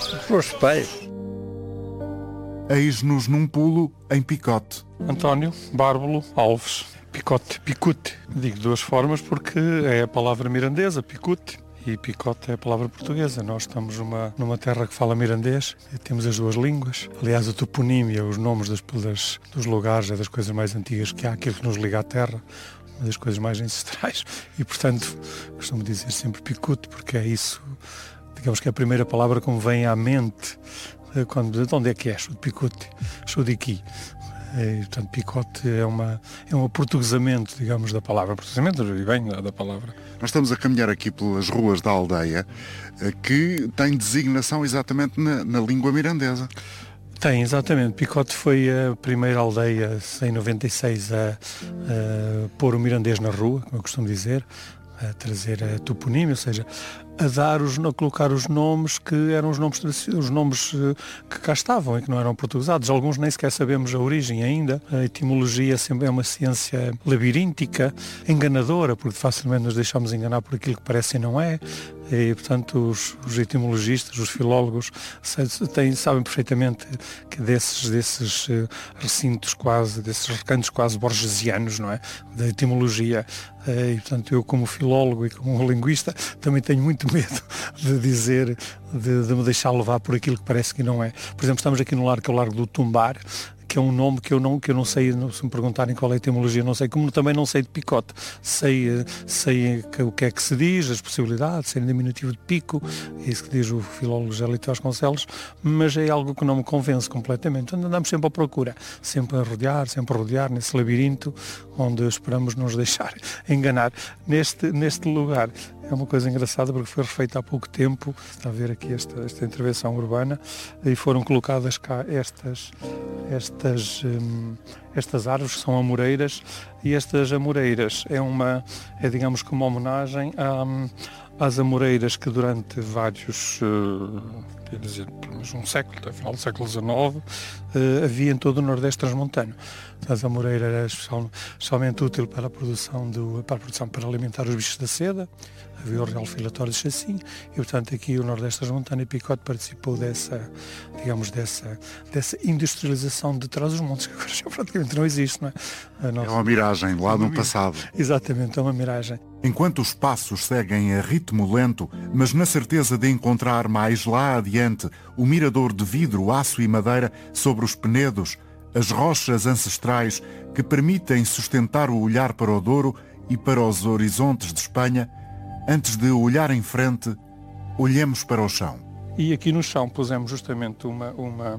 Prospeiro. Eis-nos num pulo em Picote. António Bárbolo Alves. Picote, picute. Digo duas formas porque é a palavra mirandesa, picute, e picote é a palavra portuguesa. Nós estamos numa terra que fala mirandês e temos as duas línguas. Aliás, a toponímia, os nomes dos lugares, é das coisas mais antigas que há, aquilo que nos liga à terra, uma das coisas mais ancestrais. E, portanto, costumo dizer sempre picute, porque é isso, digamos que é a primeira palavra que me vem à mente quando de onde é que é? Sou de Picute, sou de aqui. E, portanto, picote é um aportuguesamento, digamos, da palavra. Aportuguesamento vem da palavra. Nós estamos a caminhar aqui pelas ruas da aldeia, que tem designação exatamente na língua mirandesa. Tem, exatamente. Picote foi a primeira aldeia, em 96, a pôr o mirandês na rua, como eu costumo dizer, a trazer a toponímia, ou seja, a colocar os nomes que eram os nomes que cá estavam e que não eram portuguesados. Alguns nem sequer sabemos a origem ainda. A etimologia sempre é uma ciência labiríntica, enganadora, porque facilmente nos deixamos enganar por aquilo que parece e não é. E, portanto, os etimologistas, os filólogos, sabem perfeitamente que desses recintos quase, desses recantos quase borgesianos, não é? Da etimologia. E, portanto, eu como filólogo e como linguista também tenho muito medo de dizer, de me deixar levar por aquilo que parece que não é. Por exemplo, estamos aqui no largo, que é o Largo do Tumbar, que é um nome que eu não sei, se me perguntarem qual é a etimologia, não sei, como também não sei de picote. Sei o que é que se diz, as possibilidades, ser diminutivo de pico, é isso que diz o filólogo Gélito Vasconcelos, mas é algo que não me convence completamente. Então andamos sempre à procura, sempre a rodear nesse labirinto onde esperamos nos deixar enganar. Neste lugar é uma coisa engraçada porque foi refeita há pouco tempo, está a ver aqui esta intervenção urbana, e foram colocadas cá estas árvores que são amoreiras, e estas amoreiras é digamos que uma homenagem às amoreiras que durante vários, quer dizer, pelo menos um século, até o final do século XIX, havia em todo o Nordeste transmontano. As amoreiras era especialmente útil para a produção para alimentar os bichos da seda. Havia o Real Filatório de Chassim e, portanto, aqui o Nordeste Transmontano e Picote participou dessa industrialização de Trás-os-Montes, que agora já praticamente não existe, não é? É uma miragem lá no passado. Exatamente, é uma miragem. Enquanto os passos seguem a ritmo lento, mas na certeza de encontrar mais lá adiante o mirador de vidro, aço e madeira sobre os penedos, as rochas ancestrais que permitem sustentar o olhar para o Douro e para os horizontes de Espanha, antes de olhar em frente, olhemos para o chão. E aqui no chão pusemos justamente uma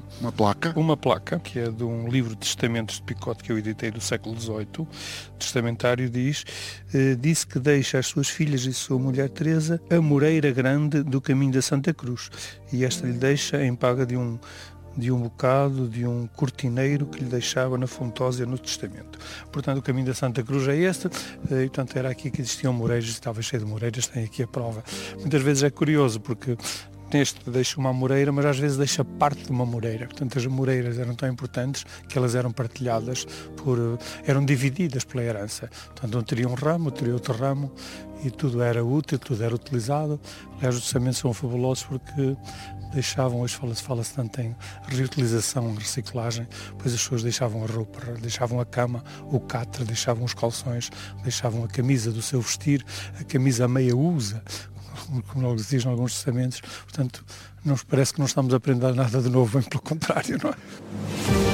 placa, que é de um livro de testamentos de Picote que eu editei do século XVIII. O testamentário disse que deixa às suas filhas e sua mulher Teresa a moreira grande do caminho da Santa Cruz. E esta lhe deixa em paga de um bocado de um cortineiro que lhe deixava na Fontósia no testamento. Portanto, o caminho da Santa Cruz é este, e portanto era aqui que existiam moreiras, estava cheio de moreiras, tem aqui a prova. Muitas vezes é curioso, porque neste deixa uma amoreira, mas às vezes deixa parte de uma moreira. Portanto, as amoreiras eram tão importantes que elas eram partilhadas, eram divididas pela herança. Portanto, um teria um ramo, outro teria outro ramo, e tudo era útil, tudo era utilizado. Aliás, os testamentos são fabulosos porque deixavam, hoje fala-se tanto em reutilização, reciclagem, pois as pessoas deixavam a roupa, deixavam a cama, o catre, deixavam os calções, deixavam a camisa do seu vestir, a camisa a meia usa, como logo se diz em alguns testamentos. Portanto, não nos parece que não estamos a aprender nada de novo, bem pelo contrário, não é?